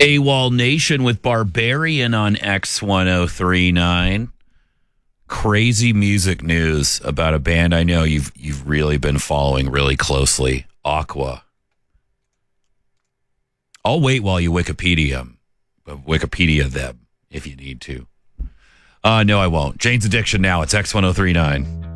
AWOL Nation with Barbarian on X1039. Crazy music news about a band I know you've really been following really closely, Aqua. I'll wait while you Wikipedia them if you need to. No, I won't. Jane's Addiction now. It's X1039.